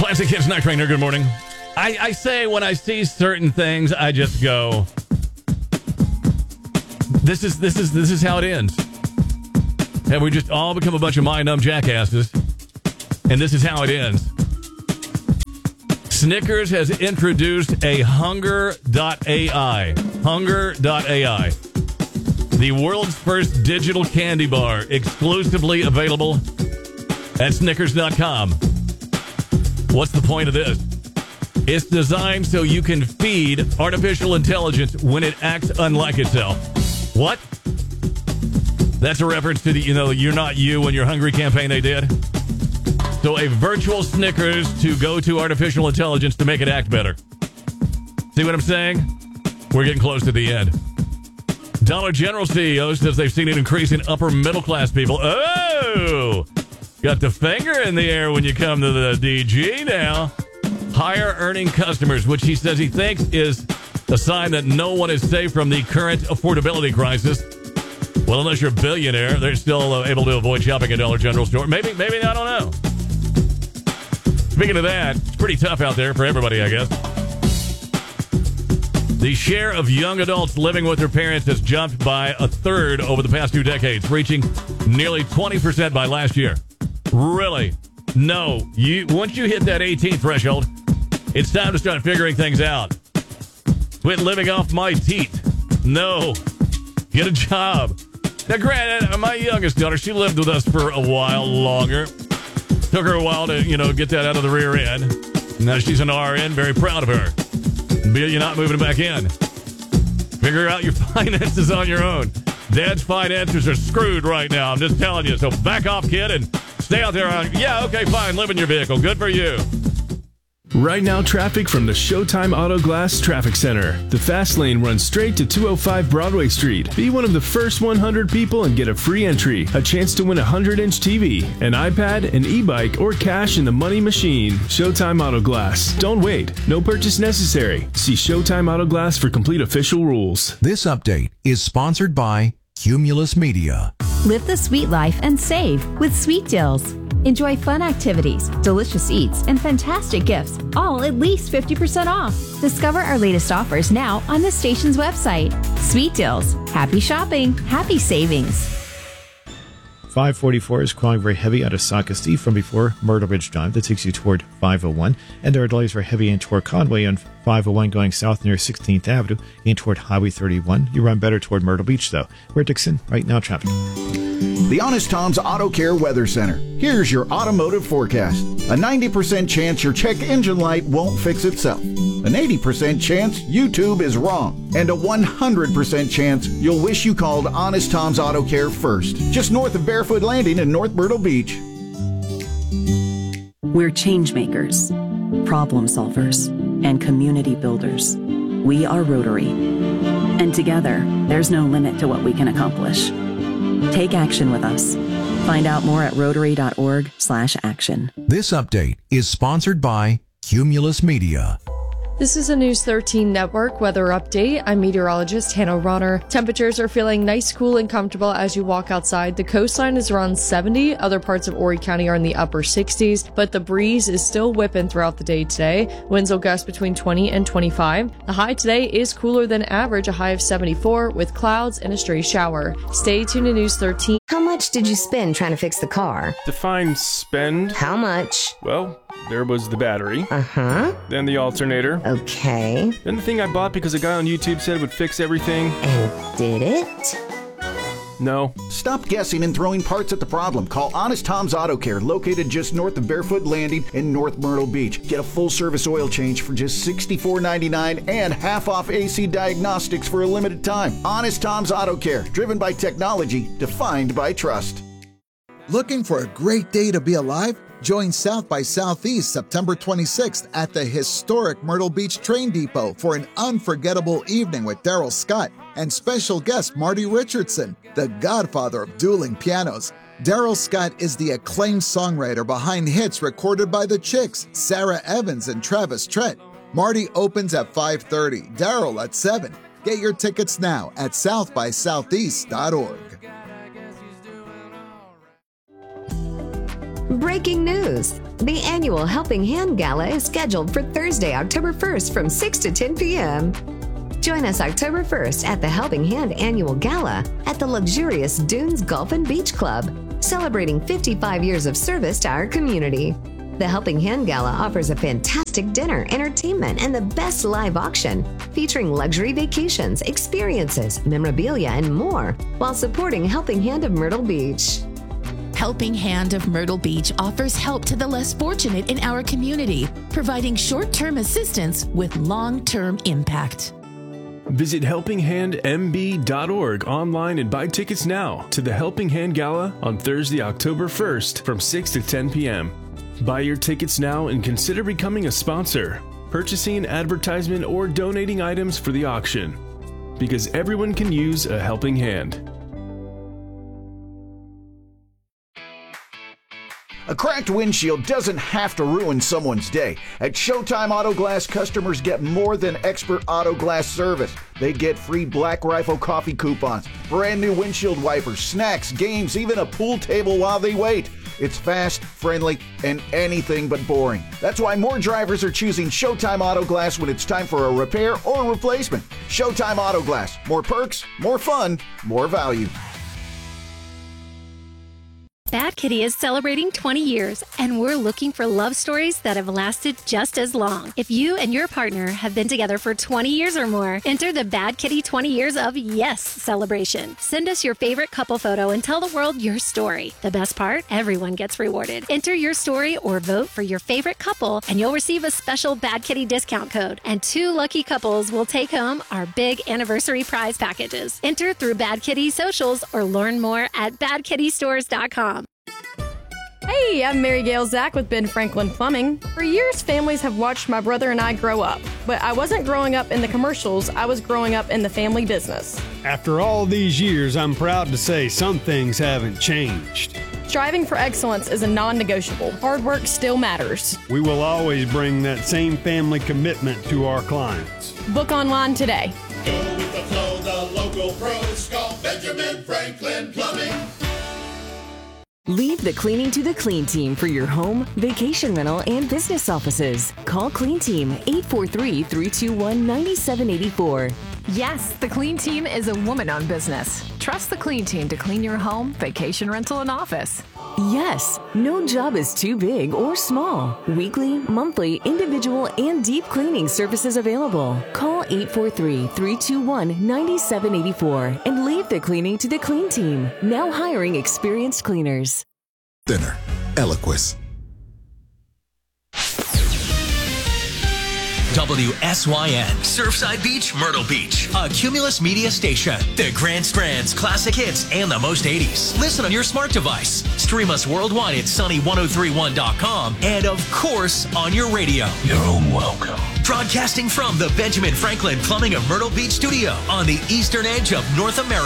Classic Hits Night Trainer, good morning. I say when I see certain things, I just go, this is how it ends. And we just all become a bunch of mind-numb jackasses. And this is how it ends. Snickers has introduced a Hunger.ai. Hunger.ai. The world's first digital candy bar, exclusively available at Snickers.com. What's the point of this? It's designed so you can feed artificial intelligence when it acts unlike itself. What? That's a reference to the, You're Not You When You're Hungry campaign they did. So a virtual Snickers to go to artificial intelligence to make it act better. See what I'm saying? We're getting close to the end. Dollar General CEO says they've seen an increase in upper middle class people. Oh! Got the finger in the air when you come to the DG now. Higher earning customers, which he says he thinks is a sign that no one is safe from the current affordability crisis. Well, unless you're a billionaire, they're still able to avoid shopping at Dollar General store. Maybe, I don't know. Speaking of that, it's pretty tough out there for everybody, I guess. The share of young adults living with their parents has jumped by a third over the past 2 decades, reaching nearly 20% by last year. Really? No. Once you hit that 18 threshold, it's time to start figuring things out. Quit living off my teeth. No. Get a job. Now, granted, my youngest daughter, she lived with us for a while longer. Took her a while to, get that out of the rear end. Now she's an RN, very proud of her. You're not moving back in. Figure out your finances on your own. Dad's finances are screwed right now, I'm just telling you. So back off, kid, and stay out there. Yeah, okay, fine, live in your vehicle. Good for you. Right now, traffic from the Showtime Auto Glass Traffic Center. The fast lane runs straight to 205 Broadway Street. Be one of the first 100 people and get a free entry, a chance to win a 100-inch TV, an iPad, an e-bike, or cash in the money machine. Showtime Auto Glass. Don't wait. No purchase necessary. See Showtime Auto Glass for complete official rules. This update is sponsored by Cumulus Media. Live the sweet life and save with Sweet Deals. Enjoy fun activities, delicious eats, and fantastic gifts, all at least 50% off. Discover our latest offers now on the station's website. Sweet Deals. Happy shopping. Happy savings. 544 is crawling very heavy out of Saukesty from before Myrtle Ridge Drive. That takes you toward 501. And there are delays very heavy in toward Conway on 501 going south near 16th Avenue in toward Highway 31. You run better toward Myrtle Beach, though. We're Dixon. Right now, traffic. The Honest Tom's Auto Care Weather Center. Here's your automotive forecast. A 90% chance your check engine light won't fix itself. An 80% chance YouTube is wrong. And a 100% chance you'll wish you called Honest Tom's Auto Care first. Just north of Barefoot Landing in North Myrtle Beach. We're change makers, problem solvers, and community builders. We are Rotary. And together, there's no limit to what we can accomplish. Take action with us. Find out more at rotary.org/action. This update is sponsored by Cumulus Media. This is a News 13 Network weather update. I'm meteorologist Hannah Ronner. Temperatures are feeling nice, cool, and comfortable as you walk outside. The coastline is around 70. Other parts of Horry County are in the upper 60s, but the breeze is still whipping throughout the day today. Winds will gust between 20 and 25. The high today is cooler than average, a high of 74, with clouds and a stray shower. Stay tuned to News 13. How much did you spend trying to fix the car? Define spend. How much? Well, there was the battery. Uh-huh. Then the alternator. Okay. Then the thing I bought because a guy on YouTube said it would fix everything. And did it? No. Stop guessing and throwing parts at the problem. Call Honest Tom's Auto Care, located just north of Barefoot Landing in North Myrtle Beach. Get a full-service oil change for just $64.99 and half-off AC diagnostics for a limited time. Honest Tom's Auto Care, driven by technology, defined by trust. Looking for a great day to be alive? Join South by Southeast September 26th at the historic Myrtle Beach Train Depot for an unforgettable evening with Daryl Scott and special guest Marty Richardson, the godfather of dueling pianos. Daryl Scott is the acclaimed songwriter behind hits recorded by the Chicks, Sarah Evans and Travis Tritt. Marty opens at 5:30, Daryl at 7. Get your tickets now at southbysoutheast.org. Breaking news. The annual Helping Hand Gala is scheduled for Thursday, October 1st from 6 to 10 p.m. Join us October 1st at the Helping Hand Annual Gala at the luxurious Dunes Golf and Beach Club, celebrating 55 years of service to our community. The Helping Hand Gala offers a fantastic dinner, entertainment, and the best live auction, featuring luxury vacations, experiences, memorabilia, and more, while supporting Helping Hand of Myrtle Beach. Helping Hand of Myrtle Beach offers help to the less fortunate in our community, providing short-term assistance with long-term impact. Visit helpinghandmb.org online and buy tickets now to the Helping Hand Gala on Thursday, October 1st from 6 to 10 p.m. Buy your tickets now and consider becoming a sponsor, purchasing an advertisement, or donating items for the auction. Because everyone can use a helping hand. A cracked windshield doesn't have to ruin someone's day. At Showtime Auto Glass, customers get more than expert auto glass service. They get free Black Rifle coffee coupons, brand new windshield wipers, snacks, games, even a pool table while they wait. It's fast, friendly, and anything but boring. That's why more drivers are choosing Showtime Auto Glass when it's time for a repair or replacement. Showtime Auto Glass. More perks, more fun, more value. Bad Kitty is celebrating 20 years, and we're looking for love stories that have lasted just as long. If you and your partner have been together for 20 years or more, enter the Bad Kitty 20 Years of Yes celebration. Send us your favorite couple photo and tell the world your story. The best part? Everyone gets rewarded. Enter your story or vote for your favorite couple, and you'll receive a special Bad Kitty discount code. And 2 lucky couples will take home our big anniversary prize packages. Enter through Bad Kitty socials or learn more at badkittystores.com. Hey, I'm Mary Gail Zach with Ben Franklin Plumbing. For years, families have watched my brother and I grow up. But I wasn't growing up in the commercials, I was growing up in the family business. After all these years, I'm proud to say some things haven't changed. Striving for excellence is a non-negotiable. Hard work still matters. We will always bring that same family commitment to our clients. Book online today. Go with the flow, the local pros. Call Benjamin Franklin Plumbing. Leave the cleaning to the Clean Team for your home, vacation rental, and business offices. Call Clean Team 843-321-9784. Yes, the Clean Team is a woman-owned business. Trust the Clean Team to clean your home, vacation rental, and office. Yes, no job is too big or small. Weekly, monthly, individual, and deep cleaning services available. Call 843-321-9784 and leave the cleaning to the Clean Team. Now hiring experienced cleaners. Thinner, Eloquist. WSYN, Surfside Beach, Myrtle Beach. A Cumulus Media station. The Grand Strands, classic hits, and the most 80s. Listen on your smart device. Stream us worldwide at sunny1031.com and, of course, on your radio. You're welcome. Broadcasting from the Benjamin Franklin Plumbing of Myrtle Beach studio on the eastern edge of North America.